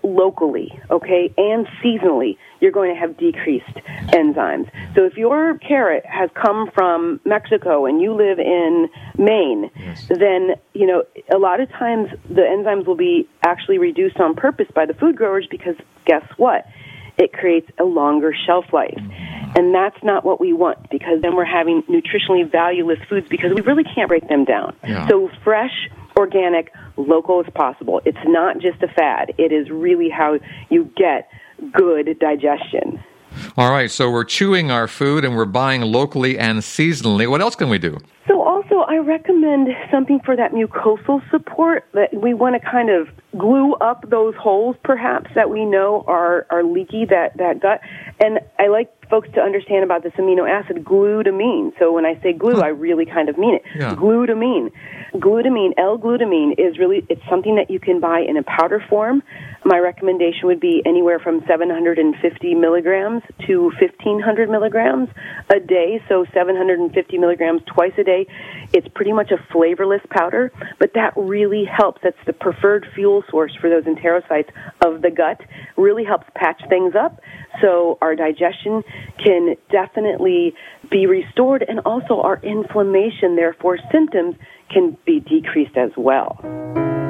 locally, okay, and seasonally, you're going to have decreased enzymes. So if your carrot has come from Mexico and you live in Maine, then, a lot of times the enzymes will be actually reduced on purpose by the food growers because guess what? It creates a longer shelf life. And that's not what we want, because then we're having nutritionally valueless foods because we really can't break them down. Yeah. So fresh, organic, local as possible. It's not just a fad. It is really how you get good digestion. All right, so we're chewing our food and we're buying locally and seasonally. What else can we do? So also, I recommend something for that mucosal support, that we want to kind of glue up those holes, perhaps, that we know are leaky, that gut. And I like folks to understand about this amino acid, glutamine. So when I say glue, I really kind of mean it. Yeah. Glutamine, L-glutamine is really, it's something that you can buy in a powder form. My recommendation would be anywhere from 750 milligrams to 1,500 milligrams a day, so 750 milligrams twice a day. It's pretty much a flavorless powder, but that really helps. That's the preferred fuel source for those enterocytes of the gut. Really helps patch things up, so our digestion can definitely be restored, and also our inflammation, therefore symptoms, can be decreased as well.